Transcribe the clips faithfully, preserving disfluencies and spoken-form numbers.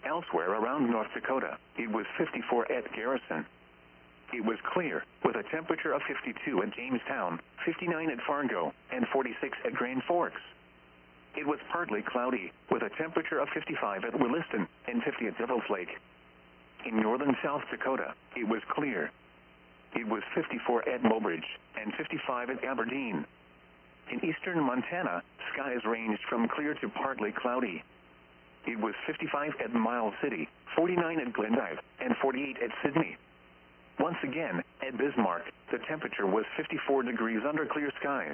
Elsewhere around North Dakota, it was fifty-four at Garrison. It was clear, with a temperature of fifty-two at Jamestown, fifty-nine at Fargo, and forty-six at Grand Forks. It was partly cloudy, with a temperature of fifty-five at Williston and fifty at Devil's Lake. In northern South Dakota, it was clear. It was fifty-four at Mobridge and fifty-five at Aberdeen. In eastern Montana, skies ranged from clear to partly cloudy. It was fifty-five at Miles City, forty-nine at Glendive, and forty-eight at Sydney. Once again, at Bismarck, the temperature was fifty-four degrees under clear skies.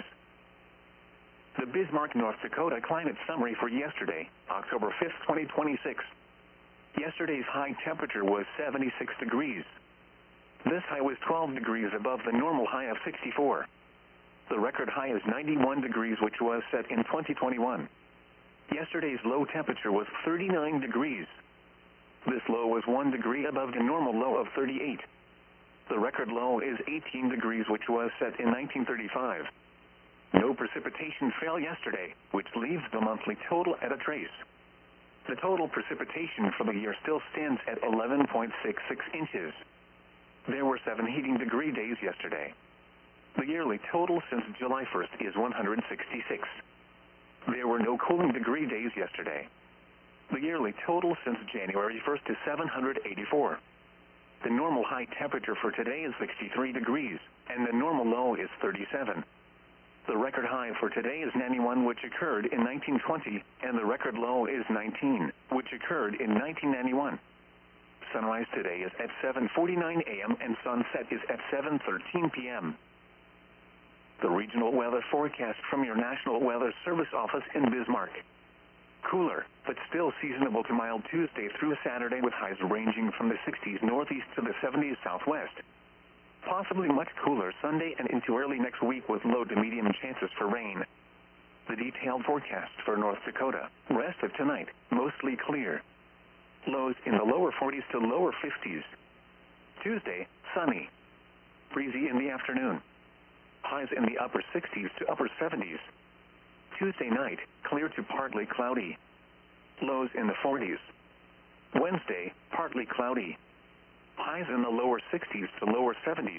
The Bismarck, North Dakota climate summary for yesterday, October fifth, twenty twenty-six. Yesterday's high temperature was seventy-six degrees. This high was twelve degrees above the normal high of sixty-four. The record high is ninety-one degrees, which was set in twenty twenty-one. Yesterday's low temperature was thirty-nine degrees. This low was one degree above the normal low of thirty-eight. The record low is eighteen degrees, which was set in nineteen thirty-five. No precipitation fell yesterday, which leaves the monthly total at a trace. The total precipitation for the year still stands at eleven point six six inches. There were seven heating degree days yesterday. The yearly total since July first is one hundred sixty-six. There were no cooling degree days yesterday. The yearly total since January first is seven hundred eighty-four. The normal high temperature for today is sixty-three degrees, and the normal low is thirty-seven. The record high for today is ninety-one, which occurred in nineteen twenty, and the record low is nineteen, which occurred in nineteen ninety-one. Sunrise today is at seven forty-nine a m and sunset is at seven thirteen p m The regional weather forecast from your National Weather Service office in Bismarck. Cooler, but still seasonable to mild Tuesday through Saturday, with highs ranging from the sixties northeast to the seventies southwest. Possibly much cooler Sunday and into early next week, with low to medium chances for rain. The detailed forecast for North Dakota. Rest of tonight, mostly clear. Lows in the lower forties to lower fifties. Tuesday, sunny. Breezy in the afternoon. Highs in the upper sixties to upper seventies. Tuesday night, clear to partly cloudy. Lows in the forties. Wednesday, partly cloudy. Highs in the lower sixties to lower seventies.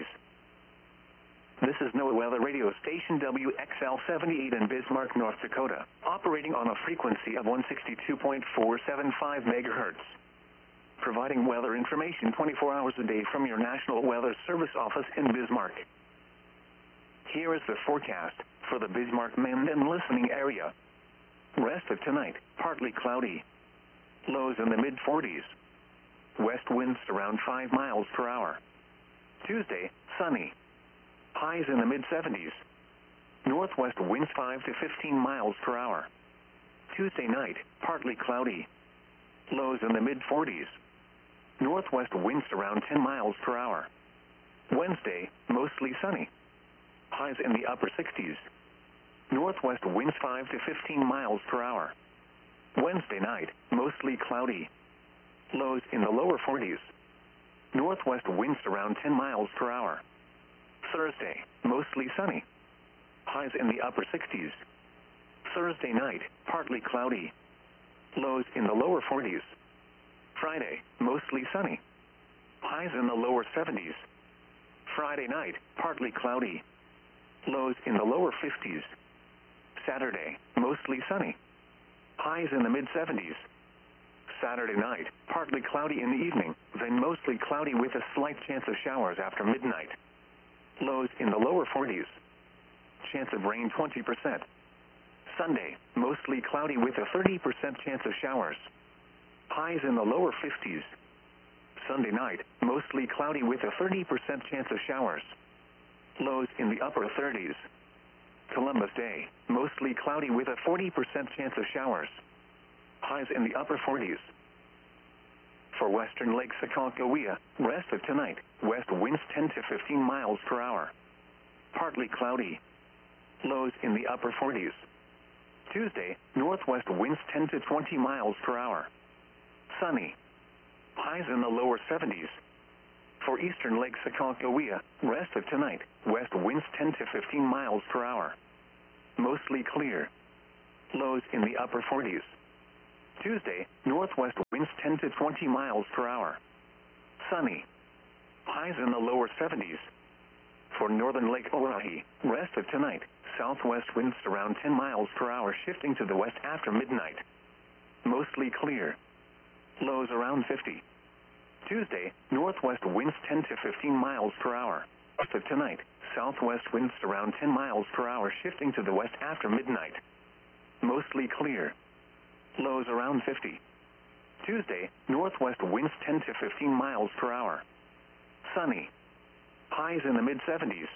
This is NOAA Weather Radio Station W X L seventy-eight in Bismarck, North Dakota, operating on a frequency of one sixty-two point four seven five megahertz. Providing weather information twenty-four hours a day from your National Weather Service office in Bismarck. Here is the forecast for the Bismarck, Minden listening area. Rest of tonight, partly cloudy. Lows in the mid forties. West winds around five miles per hour. Tuesday, sunny. Highs in the mid seventies. Northwest winds five to fifteen miles per hour. Tuesday night, partly cloudy. Lows in the mid forties. Northwest winds around ten miles per hour. Wednesday, mostly sunny. Highs in the upper sixties. Northwest winds five to fifteen miles per hour. Wednesday night, mostly cloudy. Lows in the lower forties. Northwest winds around ten miles per hour. Thursday, mostly sunny. Highs in the upper sixties. Thursday night, partly cloudy. Lows in the lower forties. Friday, mostly sunny. Highs in the lower seventies. Friday night, partly cloudy. Lows in the lower fifties. Saturday, mostly sunny. Highs in the mid seventies. Saturday night, partly cloudy in the evening, then mostly cloudy with a slight chance of showers after midnight. Lows in the lower forties. Chance of rain twenty percent. Sunday, mostly cloudy with a thirty percent chance of showers. Highs in the lower fifties. Sunday night, mostly cloudy with a thirty percent chance of showers. Lows in the upper thirties. Columbus Day, mostly cloudy with a forty percent chance of showers. Highs in the upper forties. For western Lake Sakonkohea, rest of tonight, west winds ten to fifteen miles per hour. Partly cloudy. Lows in the upper forties. Tuesday, northwest winds ten to twenty miles per hour. Sunny. Highs in the lower seventies. For eastern Lake Sakonkohea, rest of tonight, west winds ten to fifteen miles per hour. Mostly clear. Lows in the upper forties. Tuesday, northwest winds ten to twenty miles per hour. Sunny. Highs in the lower seventies. For northern Lake Oahe, rest of tonight, southwest winds around ten miles per hour shifting to the west after midnight. Mostly clear. Lows around fifty. Tuesday, northwest winds ten to fifteen miles per hour. Rest of tonight, southwest winds around ten miles per hour shifting to the west after midnight. Mostly clear. Lows around fifty. Tuesday, northwest winds ten to fifteen miles per hour. Sunny. Highs in the mid seventies.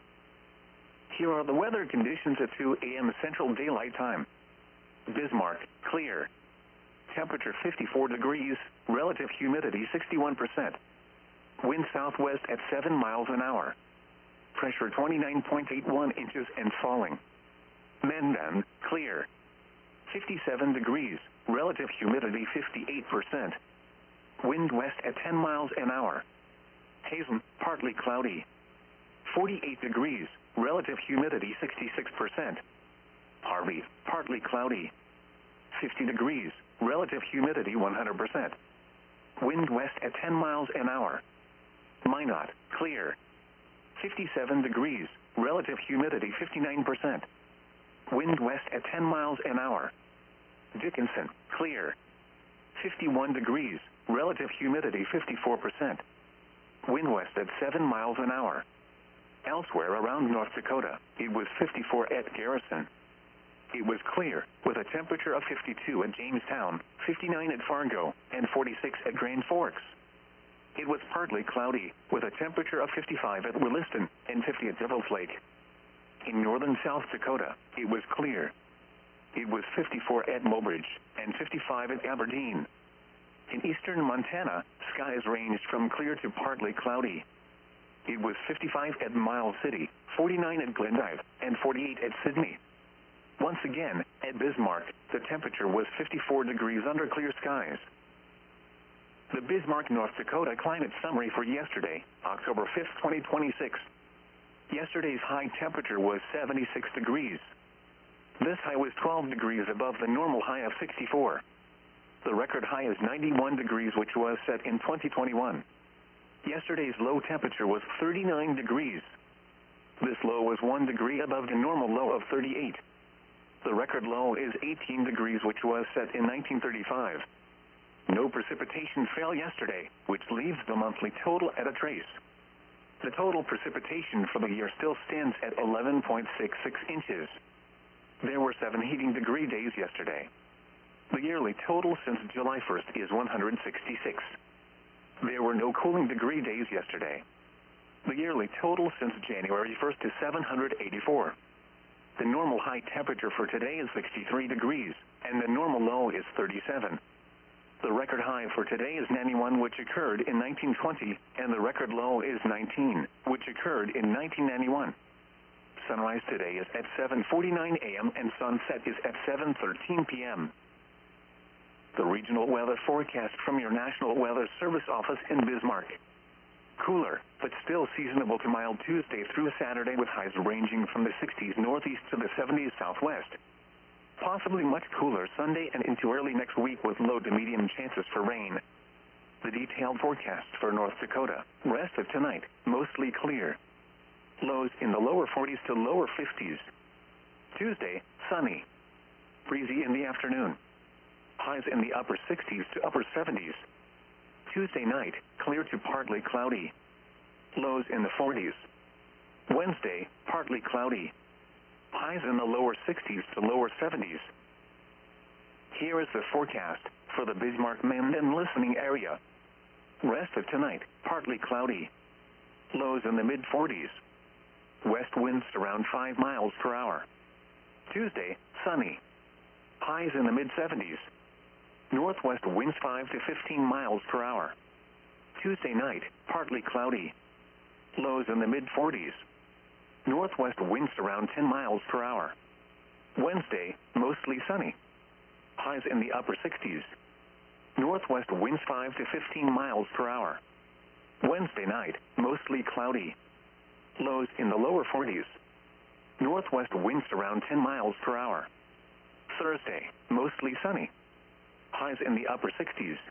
Here are the weather conditions at two A M Central Daylight Time. Bismarck, clear. Temperature fifty-four degrees, relative humidity sixty-one percent. Wind southwest at seven miles an hour. Pressure twenty-nine point eight one inches and falling. Mendon, clear. fifty-seven degrees, relative humidity fifty-eight percent. Wind west at ten miles an hour. Hazen, partly cloudy. forty-eight degrees, relative humidity sixty-six percent. Harvey, partly cloudy. fifty degrees, relative humidity one hundred percent. Wind west at ten miles an hour. Minot, clear. fifty-seven degrees, relative humidity fifty-nine percent. Wind west at ten miles an hour. Dickinson, clear. fifty-one degrees, relative humidity fifty-four percent. Wind west at seven miles an hour. Elsewhere around North Dakota, it was fifty-four at Garrison. It was clear, with a temperature of fifty-two at Jamestown, fifty-nine at Fargo, and forty-six at Grand Forks. It was partly cloudy, with a temperature of fifty-five at Williston and fifty at Devil's Lake. In northern South Dakota, it was clear. It was fifty-four at Mobridge and fifty-five at Aberdeen. In eastern Montana, skies ranged from clear to partly cloudy. It was fifty-five at Miles City, forty-nine at Glendive, and forty-eight at Sydney. Once again, at Bismarck, the temperature was fifty-four degrees under clear skies. The Bismarck, North Dakota climate summary for yesterday, October fifth, twenty twenty-six. Yesterday's high temperature was seventy-six degrees. This high was twelve degrees above the normal high of sixty-four. The record high is ninety-one degrees, which was set in twenty twenty-one. Yesterday's low temperature was thirty-nine degrees. This low was one degree above the normal low of thirty-eight. The record low is eighteen degrees, which was set in nineteen thirty-five. No precipitation fell yesterday, which leaves the monthly total at a trace. The total precipitation for the year still stands at eleven point six six inches. There were seven heating degree days yesterday. The yearly total since July first is one hundred sixty-six. There were no cooling degree days yesterday. The yearly total since January first is seven hundred eighty-four. The normal high temperature for today is sixty-three degrees, and the normal low is thirty-seven. The record high for today is ninety-one, which occurred in nineteen twenty, and the record low is nineteen, which occurred in nineteen ninety-one. Sunrise today is at seven forty-nine a m and sunset is at seven thirteen p m The regional weather forecast from your National Weather Service office in Bismarck. Cooler, but still seasonable to mild Tuesday through Saturday, with highs ranging from the sixties northeast to the seventies southwest. Possibly much cooler Sunday and into early next week, with low to medium chances for rain. The detailed forecast for North Dakota. Rest of tonight, mostly clear. Lows in the lower forties to lower fifties. Tuesday, sunny. Breezy in the afternoon. Highs in the upper sixties to upper seventies. Tuesday night, clear to partly cloudy. Lows in the forties. Wednesday, partly cloudy. Highs in the lower sixties to lower seventies. Here is the forecast for the Bismarck-Mendon listening area. Rest of tonight, partly cloudy. Lows in the mid forties. West winds around five miles per hour. Tuesday, sunny. Highs in the mid seventies. Northwest winds five to fifteen miles per hour. Tuesday night, partly cloudy. Lows in the mid forties. Northwest winds around ten miles per hour. Wednesday, mostly sunny. Highs in the upper sixties. Northwest winds five to fifteen miles per hour. Wednesday night, mostly cloudy. Lows in the lower forties. Northwest winds around ten miles per hour. Thursday, mostly sunny. highs in the upper sixties.